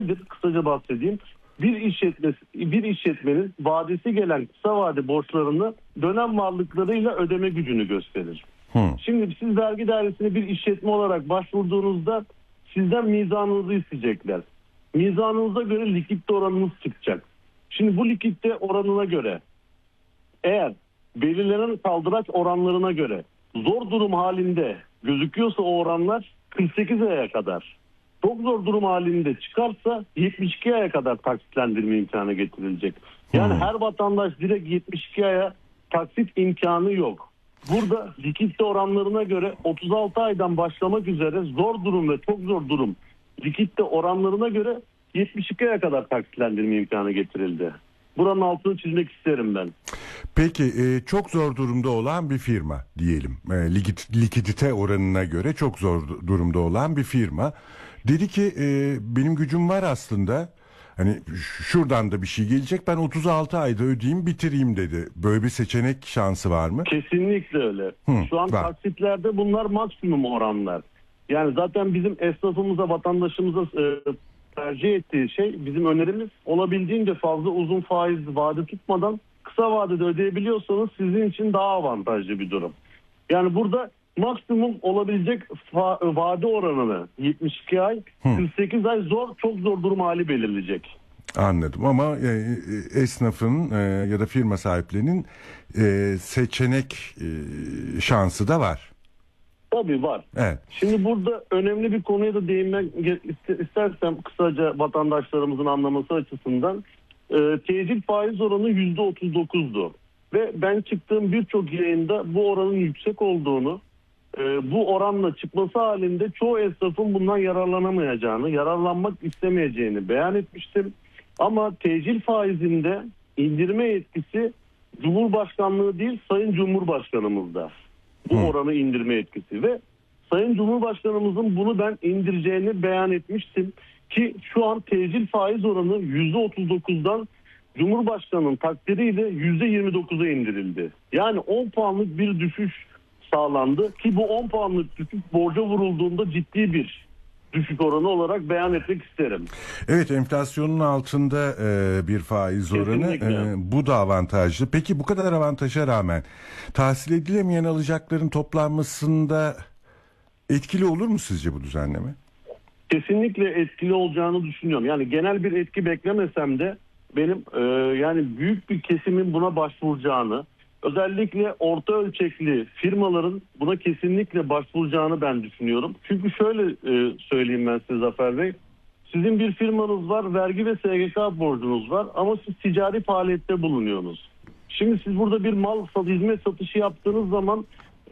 Kısaca bahsedeyim. Bir işletmenin vadesi gelen kısa vade borçlarını dönem varlıklarıyla ödeme gücünü gösterir. Şimdi siz vergi dairesine bir işletme olarak başvurduğunuzda sizden mizanınızı isteyecekler. Mizanınıza göre likitte oranınız çıkacak. Şimdi bu likitte oranına göre eğer belirlenen kaldıraç oranlarına göre zor durum halinde gözüküyorsa o oranlar 48 aya kadar, çok zor durum halinde çıkarsa 72 aya kadar taksitlendirme imkanı getirilecek. Yani her vatandaş direkt 72 aya taksit imkanı yok. Burada likitte oranlarına göre 36 aydan başlamak üzere zor durum ve çok zor durum likitte oranlarına göre 72 aya kadar taksitlendirme imkanı getirildi. Buranın altını çizmek isterim ben. Peki çok zor durumda olan bir firma diyelim. Likidite oranına göre çok zor durumda olan bir firma. Dedi ki benim gücüm var aslında. Hani şuradan da bir şey gelecek, ben 36 ayda ödeyeyim bitireyim dedi. Böyle bir seçenek şansı var mı? Kesinlikle öyle. Şu an taksitlerde bunlar maksimum oranlar. Yani zaten bizim esnafımıza, vatandaşımıza tercih ettiği şey, bizim önerimiz olabildiğince fazla uzun faiz vade tutmadan kısa vadede ödeyebiliyorsanız sizin için daha avantajlı bir durum. Yani burada maksimum olabilecek vade oranını 72 ay, 48 ay çok zor durum hali belirleyecek. Anladım ama esnafın ya da firma sahiplerinin seçenek şansı da var. Tabii var. Evet. Şimdi burada önemli bir konuya da değinmek istersem kısaca vatandaşlarımızın anlaması açısından tecil faiz oranı %39'du. Ve ben çıktığım birçok yayında bu oranın yüksek olduğunu, bu oranla çıkması halinde çoğu esnafın bundan yararlanamayacağını, yararlanmak istemeyeceğini beyan etmiştim. Ama tecil faizinde indirme yetkisi Cumhurbaşkanlığı değil, Sayın Cumhurbaşkanımızda. Bu oranı indirme etkisi ve Sayın Cumhurbaşkanımızın bunu ben indireceğini beyan etmiştim ki şu an tecil faiz oranı %39'dan Cumhurbaşkanının takdiriyle %29'a indirildi. Yani 10 puanlık bir düşüş sağlandı ki bu 10 puanlık düşüş borca vurulduğunda ciddi bir düşük oranı olarak beyan etmek isterim. Evet, enflasyonun altında bir faiz oranı, bu da avantajlı. Peki bu kadar avantaja rağmen tahsil edilemeyen alacakların toplanmasında etkili olur mu sizce bu düzenleme? Kesinlikle etkili olacağını düşünüyorum. Yani genel bir etki beklemesem de benim yani büyük bir kesimin buna başvuracağını, özellikle orta ölçekli firmaların buna kesinlikle başvuracağını ben düşünüyorum. Çünkü şöyle söyleyeyim ben size Zafer Bey. Sizin bir firmanız var, vergi ve SGK borcunuz var ama siz ticari faaliyette bulunuyorsunuz. Şimdi siz burada bir hizmet satışı yaptığınız zaman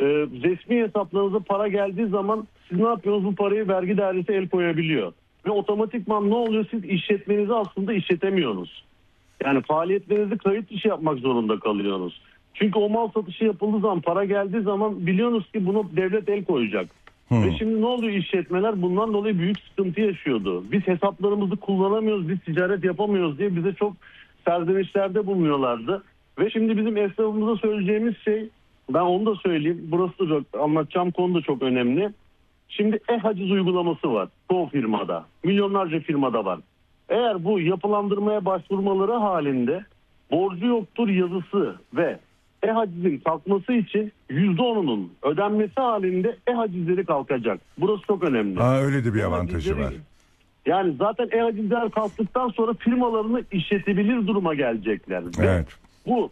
resmi hesaplarınıza para geldiği zaman siz ne yapıyorsunuz? Bu parayı vergi dairesi el koyabiliyor. Ve otomatikman ne oluyor? Siz işletmenizi aslında işletemiyorsunuz. Yani faaliyetlerinizi kayıt dışı yapmak zorunda kalıyorsunuz. Çünkü o mal satışı yapıldığı zaman, para geldiği zaman biliyorsunuz ki bunu devlet el koyacak. Ve şimdi ne oluyor, işletmeler bundan dolayı büyük sıkıntı yaşıyordu. Biz hesaplarımızı kullanamıyoruz, biz ticaret yapamıyoruz diye bize çok serzenişlerde bulunuyorlardı. Ve şimdi bizim esnafımıza söyleyeceğimiz şey, ben onu da söyleyeyim, burası da çok, anlatacağım konu da çok önemli. Şimdi e-haciz uygulaması var çoğu firmada, milyonlarca firmada var. Eğer bu yapılandırmaya başvurmaları halinde borcu yoktur yazısı ve e-hacizin kalkması için %10'unun ödenmesi halinde e-hacizleri kalkacak. Burası çok önemli. Öyle de bir avantajı var. Yani zaten e-hacizler kalktıktan sonra firmalarını işletebilir duruma gelecekler. Evet. Bu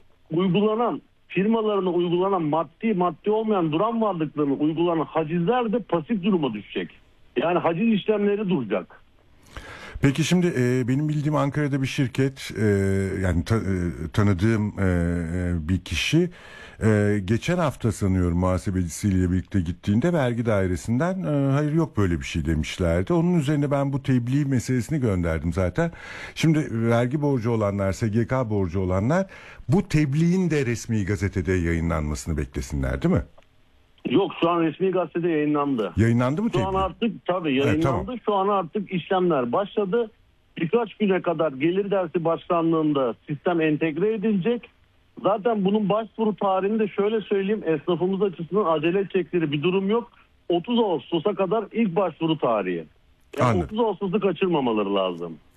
firmalarına uygulanan maddi olmayan duran varlıklarına uygulanan hacizler de pasif duruma düşecek. Yani haciz işlemleri duracak. Peki şimdi benim bildiğim Ankara'da bir şirket, yani tanıdığım bir kişi geçen hafta sanıyorum muhasebecisiyle birlikte gittiğinde vergi dairesinden hayır yok böyle bir şey demişlerdi. Onun üzerine ben bu tebliğ meselesini gönderdim zaten. Şimdi vergi borcu olanlar, SGK borcu olanlar bu tebliğin de resmi gazetede yayınlanmasını beklesinler değil mi? Yok, şu an resmi gazetede yayınlandı. Yayınlandı mı tebliğ? Şu an artık tabii yayınlandı. Evet, tamam. Şu an artık işlemler başladı. Birkaç güne kadar Gelir Dersi Başkanlığı'nda sistem entegre edilecek. Zaten bunun başvuru tarihini de şöyle söyleyeyim, esnafımız açısından acele edecekleri bir durum yok. 30 Ağustos'a kadar ilk başvuru tarihi. Yani Anladım. 30 Ağustos'u kaçırmamaları lazım.